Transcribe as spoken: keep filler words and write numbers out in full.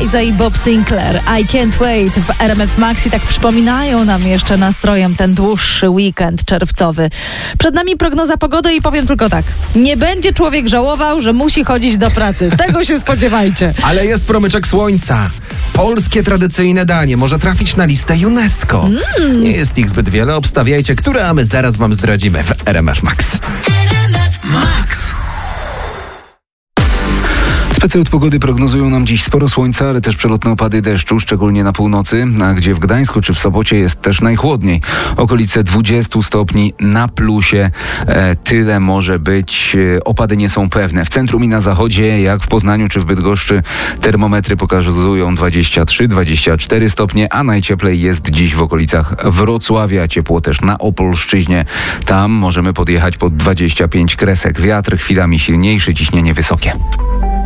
Souza i Bob Sinclair. I Can't Wait w R M F Max i tak przypominają nam jeszcze nastrojem ten dłuższy weekend czerwcowy. Przed nami prognoza pogody i powiem tylko tak. Nie będzie człowiek żałował, że musi chodzić do pracy. Tego się spodziewajcie. Ale jest promyczek słońca. Polskie tradycyjne danie może trafić na listę UNESCO. Mm. Nie jest ich zbyt wiele. Obstawiajcie, które, a my zaraz wam zdradzimy w R M F Max. Max. Specjal od pogody prognozują nam dziś sporo słońca, ale też przelotne opady deszczu, szczególnie na północy, a gdzie w Gdańsku czy w Sopocie jest też najchłodniej. Okolice dwudziestu stopni na plusie, e, tyle może być. E, opady nie są pewne. W centrum i na zachodzie, jak w Poznaniu czy w Bydgoszczy, termometry pokazują dwadzieścia trzy dwadzieścia cztery stopnie, a najcieplej jest dziś w okolicach Wrocławia. Ciepło też na Opolszczyźnie. Tam możemy podjechać pod dwadzieścia pięć kresek. Wiatr chwilami silniejszy, ciśnienie wysokie.